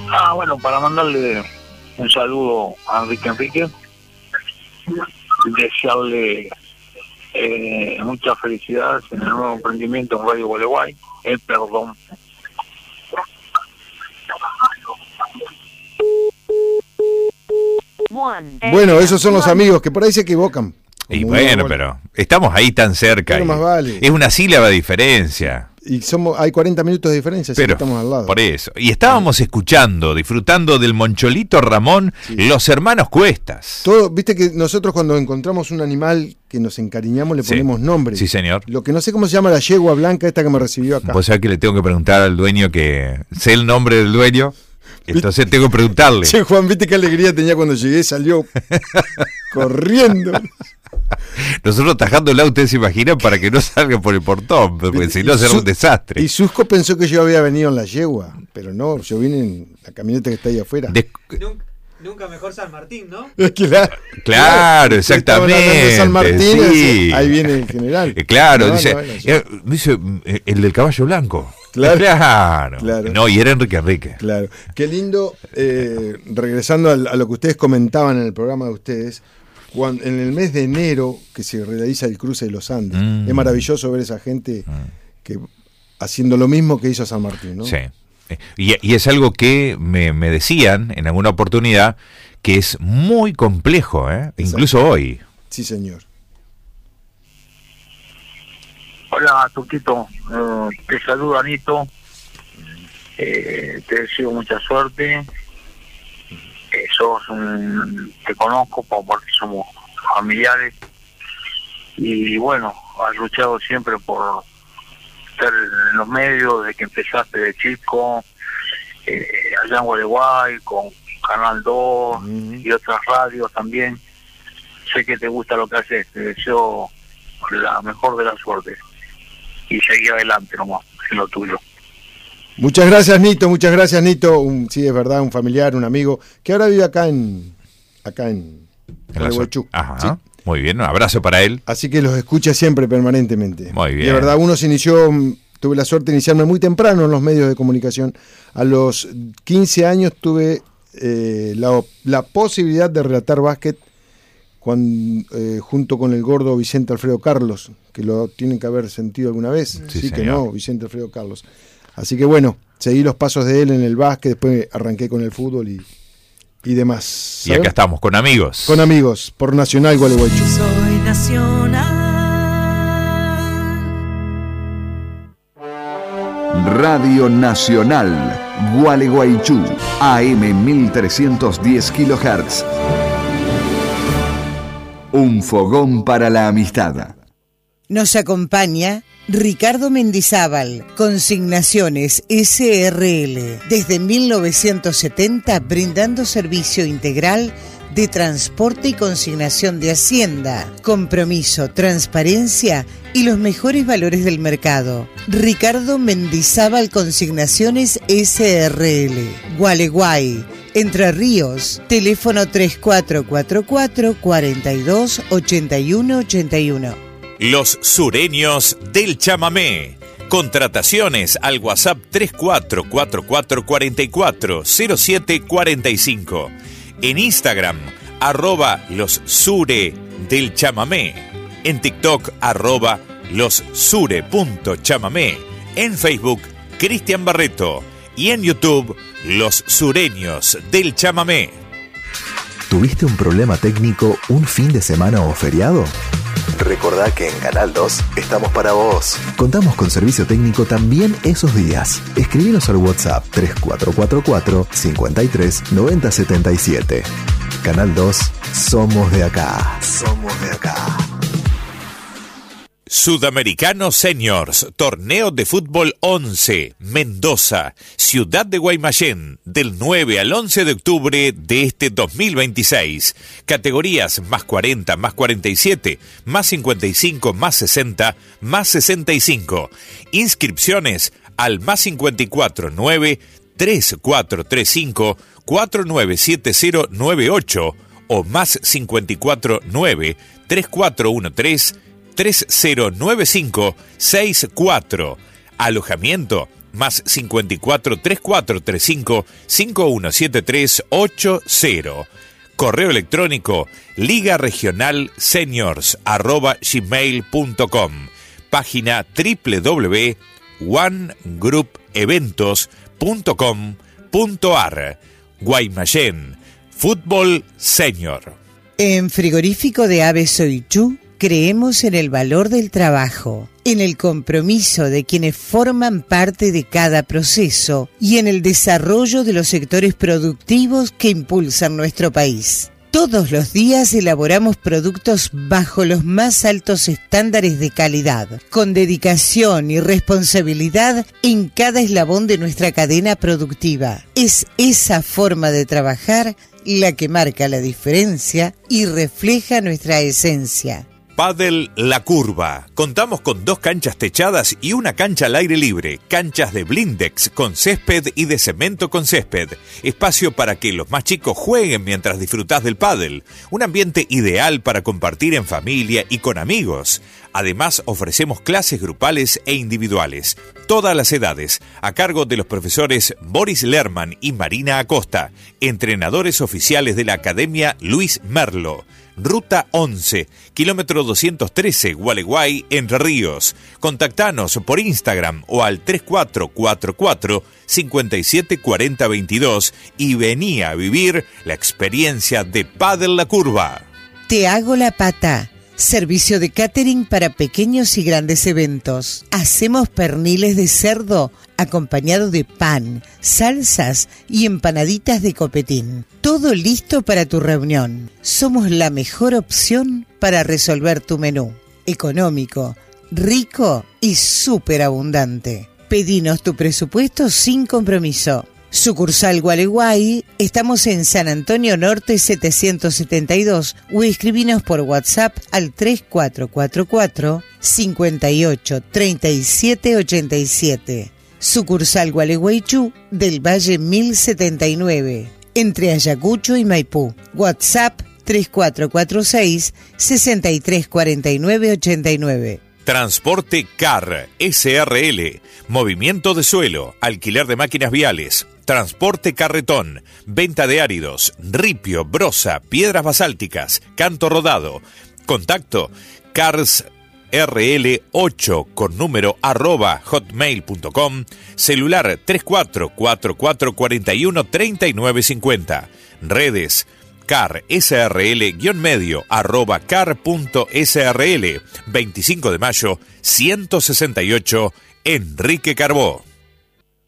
Bueno, para mandarle un saludo a Enrique, desearle muchas felicidades en el nuevo emprendimiento en Radio Gualeguay, perdón. Bueno, esos son los amigos que por ahí se equivocan. Y bueno, pero estamos ahí tan cerca. Pero más vale. Es una sílaba de diferencia. Y hay 40 minutos de diferencia, pero si estamos al lado. Por eso. Y estábamos escuchando, disfrutando del Moncholito Ramón, sí. Los hermanos Cuestas. Todo, viste que nosotros cuando encontramos un animal que nos encariñamos le ponemos nombre. Sí, señor. Lo que no sé cómo se llama la yegua blanca esta que me recibió acá. Vos sabés que le tengo que preguntar al dueño que sé el nombre del dueño. Entonces tengo que preguntarle. Che, Juan, viste qué alegría tenía cuando llegué, salió corriendo. Nosotros tajando el auto, ustedes se imaginan, para que no salga por el portón, porque si no será un desastre. Y Susco pensó que yo había venido en la yegua, pero no, yo vine en la camioneta que está ahí afuera. Nunca mejor San Martín, ¿no? Claro, exactamente. San Martín, sí. Ahí viene el general. Claro, dice el del caballo blanco. Claro. No, y era Enrique. Claro. Qué lindo, regresando a lo que ustedes comentaban en el programa de ustedes, en el mes de enero que se realiza el cruce de los Andes. Es maravilloso ver esa gente que haciendo lo mismo que hizo San Martín, ¿no? Sí. Y es algo que me decían en alguna oportunidad que es muy complejo, incluso hoy. Sí, señor. Hola, Tuquito. Te saluda Anito. Te deseo mucha suerte. Te conozco porque somos familiares. Y bueno, has luchado siempre por estar en los medios desde que empezaste de chico, allá en Gualeguay, con Canal 2 y otras radios también. Sé que te gusta lo que haces, te deseo la mejor de las suertes. Y seguí adelante nomás, en lo tuyo. Muchas gracias, Nito. Sí, es verdad, un familiar, un amigo, que ahora vive acá en Gualeguaychú. Ajá. ¿Sí? Muy bien, un abrazo para él. Así que los escucha siempre, permanentemente. Muy bien. De verdad, tuve la suerte de iniciarme muy temprano en los medios de comunicación. A los 15 años tuve la posibilidad de relatar básquet junto con el gordo Vicente Alfredo Carlos, que lo tienen que haber sentido alguna vez. Sí que no, Vicente Alfredo Carlos. Así que bueno, seguí los pasos de él en el básquet, después arranqué con el fútbol y demás. ¿Sabes? Y acá estamos, con amigos. Con amigos, por Nacional Gualeguaychú. Soy Nacional. Radio Nacional, Gualeguaychú, AM 1310 kHz. Un fogón para la amistad. Nos acompaña Ricardo Mendizábal, Consignaciones SRL, desde 1970 brindando servicio integral de transporte y consignación de Hacienda, compromiso, transparencia y los mejores valores del mercado. Ricardo Mendizábal, Consignaciones SRL, Gualeguay, Entre Ríos, teléfono 3444-428181. Los sureños del chamamé. Contrataciones al WhatsApp 3444-440745. En Instagram, @lossure del chamamé. En TikTok, @lossure.chamamé. En Facebook, Cristian Barreto. Y en YouTube, Los Sureños del Chamamé. ¿Tuviste un problema técnico un fin de semana o feriado? Recordá que en Canal 2 estamos para vos. Contamos con servicio técnico también esos días. Escribinos al WhatsApp 3444 53 90 77. Canal 2, somos de acá. Somos de acá. Sudamericano Seniors, Torneo de Fútbol 11, Mendoza, Ciudad de Guaymallén, del 9 al 11 de octubre de este 2026. Categorías más 40, más 47, más 55, más 60, más 65. Inscripciones al más 54 9 3435 497098 o más 54 9 3413 309564. Alojamiento más 54 3435 517380. Correo electrónico ligaregionalseniors@gmail.com. Página www.onegroupeventos.com.ar. Guaymallén, Fútbol Senior. En Frigorífico de Aves Soichú creemos en el valor del trabajo, en el compromiso de quienes forman parte de cada proceso y en el desarrollo de los sectores productivos que impulsan nuestro país. Todos los días elaboramos productos bajo los más altos estándares de calidad, con dedicación y responsabilidad en cada eslabón de nuestra cadena productiva. Es esa forma de trabajar la que marca la diferencia y refleja nuestra esencia. Pádel La Curva. Contamos con 2 canchas techadas y una cancha al aire libre. Canchas de blindex con césped y de cemento con césped. Espacio para que los más chicos jueguen mientras disfrutás del pádel. Un ambiente ideal para compartir en familia y con amigos. Además, ofrecemos clases grupales e individuales. Todas las edades, a cargo de los profesores Boris Lerman y Marina Acosta, entrenadores oficiales de la Academia Luis Merlo. Ruta 11, kilómetro 213, Gualeguay, Entre Ríos. Contactanos por Instagram o al 3444-574022 y vení a vivir la experiencia de Pádel La Curva. Te hago la pata. Servicio de catering para pequeños y grandes eventos. Hacemos perniles de cerdo acompañado de pan, salsas y empanaditas de copetín. Todo listo para tu reunión. Somos la mejor opción para resolver tu menú. Económico, rico y súper abundante. Pedinos tu presupuesto sin compromiso. Sucursal Gualeguay, estamos en San Antonio Norte 772 o escribinos por WhatsApp al 3444 58 37 87. Sucursal Gualeguaychú del Valle 1079, entre Ayacucho y Maipú. WhatsApp 3446 6349 89. Transporte CAR SRL, movimiento de suelo, alquiler de máquinas viales, transporte carretón, venta de áridos, ripio, brosa, piedras basálticas, canto rodado. Contacto carsrl8 con número @hotmail.com, celular 3444413950, redes CAR SRL-medio @car.srl. 25 de mayo 168, Enrique Carbó.